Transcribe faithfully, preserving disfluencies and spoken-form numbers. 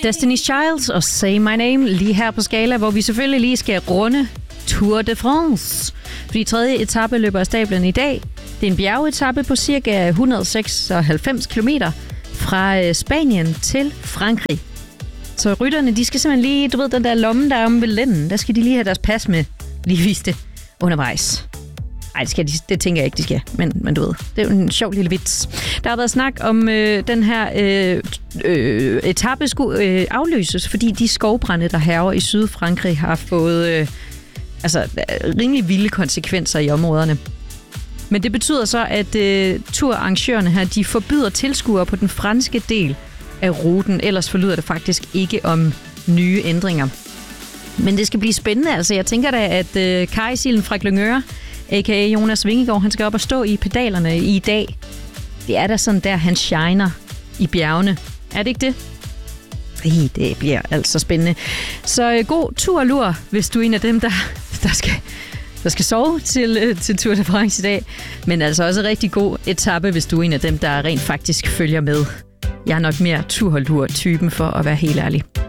Destiny's Child og Say My Name lige her på Skala, hvor vi selvfølgelig lige skal runde Tour de France. Fordi tredje etape løber af stablen i dag. Det er en bjergetappe på cirka et hundrede og seksoghalvfems kilometer fra Spanien til Frankrig. Så rytterne, de skal simpelthen lige, du ved, den der lomme, der er om ved lænden, der skal de lige have deres pas med. Lige vise det undervejs. Nej, det, skal de, det tænker jeg ikke, de skal. Men, men du ved, det er jo en sjov lille vits. Der har været snak om øh, den her øh, øh, etape skulle øh, afløses, fordi de skovbrænde, der hærger i Sydfrankrig, har fået øh, altså, rimelig vilde konsekvenser i områderne. Men det betyder så, at øh, turarrangørerne her, de forbyder tilskuere på den franske del af ruten. Ellers forlyder det faktisk ikke om nye ændringer. Men det skal blive spændende. Altså, jeg tænker da, at øh, Kajsilen fra Glyngøre, a k a. Jonas Vingegaard, han skal op og stå i pedalerne i dag. Det er da sådan der, han shiner i bjergene. Er det ikke det? Ej, det bliver altså spændende. Så øh, god tur og lur, hvis du er en af dem, der, der, skal, der skal sove til, øh, til Tour de France i dag. Men altså også rigtig god etape, hvis du er en af dem, der rent faktisk følger med. Jeg er nok mere tur og lur typen for at være helt ærlig.